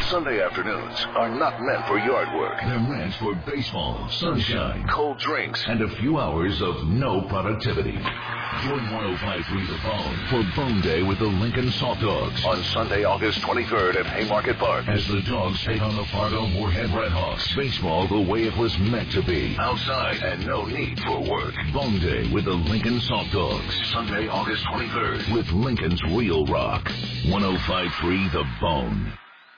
Sunday afternoons are not meant for yard work. They're meant for baseball, sunshine, cold drinks, and a few hours of no productivity. Join 105.3 The Bone for Bone Day with the Lincoln Soft Dogs on Sunday, August 23rd at Haymarket Park. As the Dogs take on the Fargo Moorhead Redhawks. Baseball the way it was meant to be. Outside and no need for work. Bone Day with the Lincoln Soft Dogs. Sunday, August 23rd with Lincoln's Real Rock. 105.3 The Bone.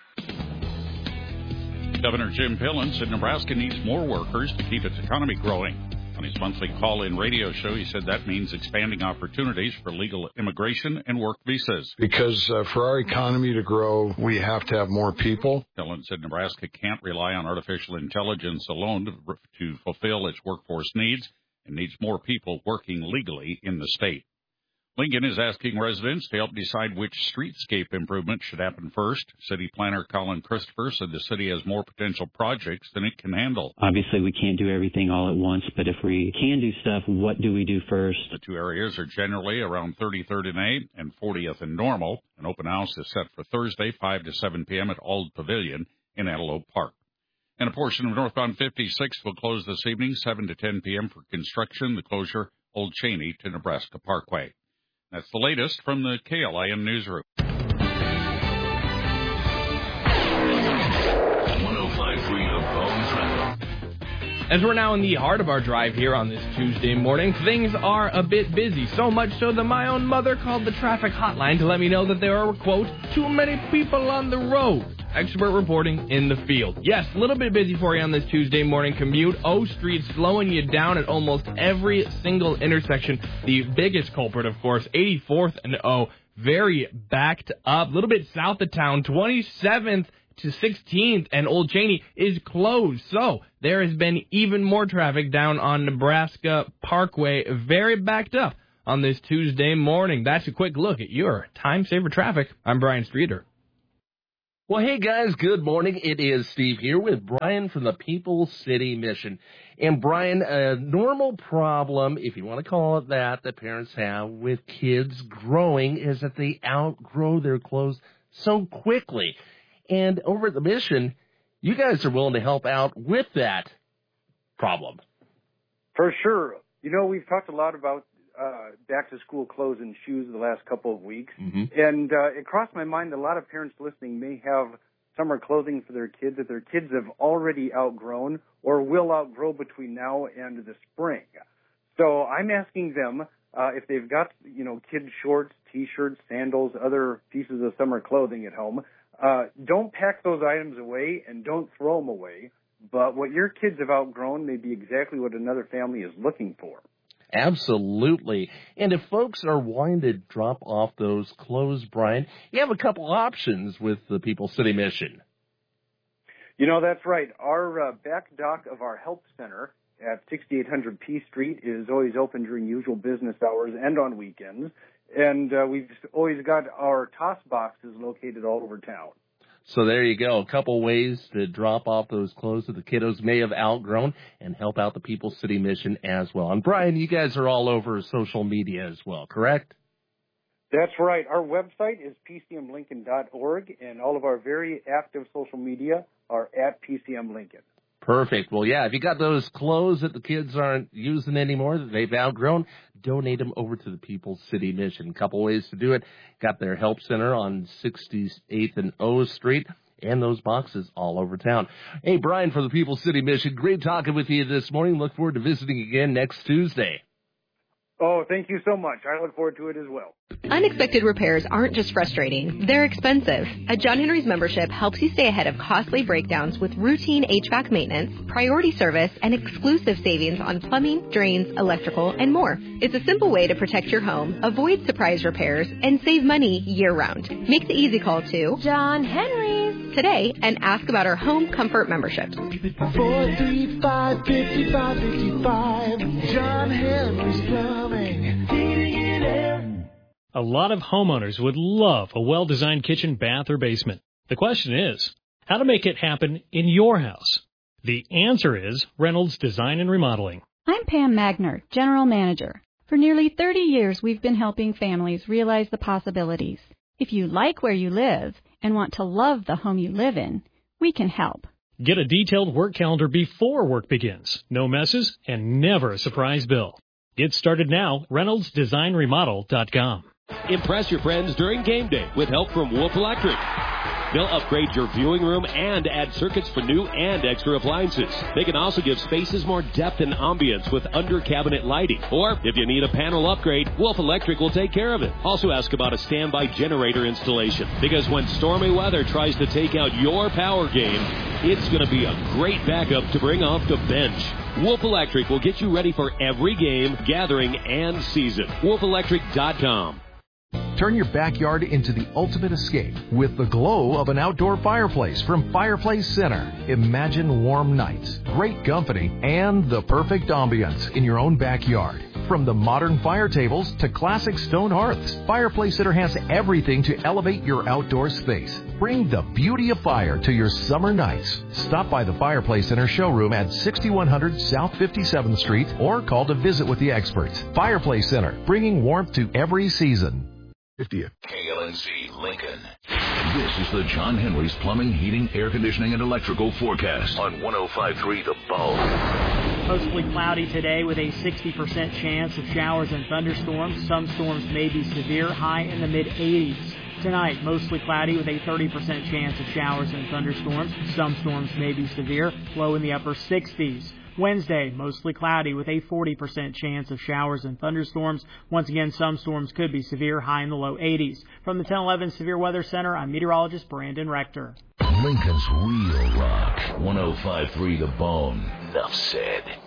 Governor Jim Pillen said Nebraska needs more workers to keep its economy growing. On his monthly call-in radio show, he said that means expanding opportunities for legal immigration and work visas. Because for our economy to grow, we have to have more people. Pillen said Nebraska can't rely on artificial intelligence alone to fulfill its workforce needs and needs more people working legally in the state. Lincoln is asking residents to help decide which streetscape improvement should happen first. City planner Colin Christopher said the city has more potential projects than it can handle. Obviously, we can't do everything all at once, but if we can do stuff, what do we do first? The two areas are generally around 33rd and A and 40th and Normal. An open house is set for Thursday, 5 to 7 p.m. at Auld Pavilion in Antelope Park. And a portion of northbound 56 will close this evening, 7 to 10 p.m. for construction. The closure, Old Cheney to Nebraska Parkway. That's the latest from the KLIN Newsroom. 105.3 The Bone Traffic. As we're now in the heart of our drive here on this Tuesday morning, things are a bit busy. So much so that my own mother called the traffic hotline to let me know that there are, quote, too many people on the road. Expert reporting in the field. Yes, a little bit busy for you on this Tuesday morning commute. O Street slowing you down at almost every single intersection. The biggest culprit, of course, 84th and O, very backed up. A little bit south of town, 27th to 16th, and Old Cheney is closed. So there has been even more traffic down on Nebraska Parkway, very backed up on this Tuesday morning. That's a quick look at your time saver traffic. I'm Brian Streeter. Well, hey, guys, good morning. It is Steve here with Brian from the People City Mission. And, Brian, a normal problem, if you want to call it that parents have with kids growing is that they outgrow their clothes so quickly. And over at the Mission, you guys are willing to help out with that problem. For sure. You know, we've talked a lot about back-to-school clothes and shoes the last couple of weeks. Mm-hmm. And it crossed my mind a lot of parents listening may have summer clothing for their kids that their kids have already outgrown or will outgrow between now and the spring. So I'm asking them if they've got, kids' shorts, T-shirts, sandals, other pieces of summer clothing at home, don't pack those items away and don't throw them away. But what your kids have outgrown may be exactly what another family is looking for. Absolutely. And if folks are wanting to drop off those clothes, Brian, you have a couple options with the People City Mission. That's right. Our back dock of our help center at 6800 P Street is always open during usual business hours and on weekends. And we've always got our toss boxes located all over town. So there you go. A couple ways to drop off those clothes that the kiddos may have outgrown and help out the People City Mission as well. And, Brian, you guys are all over social media as well, correct? That's right. Our website is pcmlincoln.org, and all of our very active social media are at PCMLincoln. Perfect. Well, yeah, if you got those clothes that the kids aren't using anymore, that they've outgrown, donate them over to the People City Mission. A couple ways to do it. Got their help center on 68th and O Street, and those boxes all over town. Hey, Brian from the People City Mission, great talking with you this morning. Look forward to visiting again next Tuesday. Oh, thank you so much. I look forward to it as well. Unexpected repairs aren't just frustrating, they're expensive. A John Henry's membership helps you stay ahead of costly breakdowns with routine HVAC maintenance, priority service, and exclusive savings on plumbing, drains, electrical, and more. It's a simple way to protect your home, avoid surprise repairs, and save money year-round. Make the easy call to John Henry's today and ask about our home comfort memberships. 435-5555, John Henry's Plumbing, heating and air. A lot of homeowners would love a well-designed kitchen, bath, or basement. The question is, how to make it happen in your house? The answer is Reynolds Design and Remodeling. I'm Pam Magner, General Manager. For nearly 30 years, we've been helping families realize the possibilities. If you like where you live and want to love the home you live in, we can help. Get a detailed work calendar before work begins. No messes and never a surprise bill. Get started now, ReynoldsDesignRemodel.com. Impress your friends during game day with help from Wolf Electric. They'll upgrade your viewing room and add circuits for new and extra appliances. They can also give spaces more depth and ambience with under-cabinet lighting. Or, if you need a panel upgrade, Wolf Electric will take care of it. Also ask about a standby generator installation, because when stormy weather tries to take out your power game, it's going to be a great backup to bring off the bench. Wolf Electric will get you ready for every game, gathering, and season. WolfElectric.com. Turn your backyard into the ultimate escape with the glow of an outdoor fireplace from Fireplace Center. Imagine warm nights, great company, and the perfect ambience in your own backyard. From the modern fire tables to classic stone hearths, Fireplace Center has everything to elevate your outdoor space. Bring the beauty of fire to your summer nights. Stop by the Fireplace Center showroom at 6100 South 57th Street or call to visit with the experts. Fireplace Center, bringing warmth to every season. KLNC Lincoln. This is the John Henry's Plumbing, Heating, Air Conditioning, and Electrical forecast on 105.3 The Bone. Mostly cloudy today with a 60% chance of showers and thunderstorms. Some storms may be severe, high in the mid-80s. Tonight, mostly cloudy with a 30% chance of showers and thunderstorms. Some storms may be severe, low in the upper 60s. Wednesday, mostly cloudy with a 40% chance of showers and thunderstorms. Once again, some storms could be severe, high in the low 80s. From the 1011 Severe Weather Center, I'm meteorologist Brandon Rector. Lincoln's Real Rock, 105.3 The Bone. Enough said.